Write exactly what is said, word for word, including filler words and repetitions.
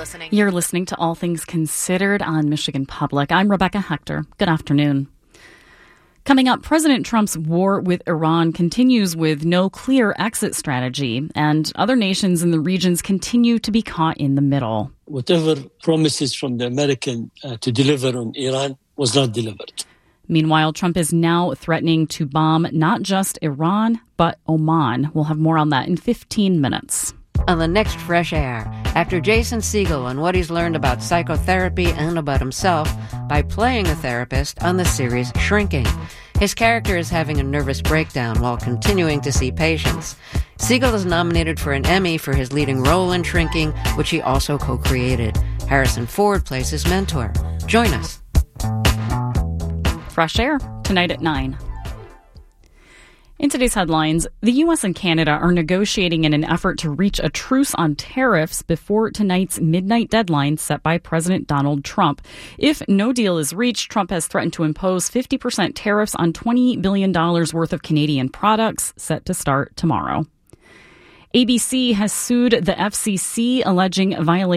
listening. You're listening to All Things Considered on Michigan Public. I'm Rebecca Hector. Good afternoon. Coming up, President Trump's war with Iran continues with no clear exit strategy, and other nations in the regions continue to be caught in the middle. Whatever promises from the American uh, to deliver on Iran was not delivered. Meanwhile, Trump is now threatening to bomb not just Iran, but Oman. We'll have more on that in fifteen minutes. On the next Fresh Air, Actor Jason Segel and what he's learned about psychotherapy and about himself by playing a therapist on the series Shrinking. His character is having a nervous breakdown while continuing to see patients. Segel is nominated for an Emmy for his leading role in Shrinking, which he also co-created. Harrison Ford plays his mentor. Join us. Fresh Air, tonight at nine. In today's headlines, the U S and Canada are negotiating in an effort to reach a truce on tariffs before tonight's midnight deadline set by President Donald Trump. If no deal is reached, Trump has threatened to impose fifty percent tariffs on twenty billion dollars worth of Canadian products, set to start tomorrow. A B C has sued the F C C alleging violations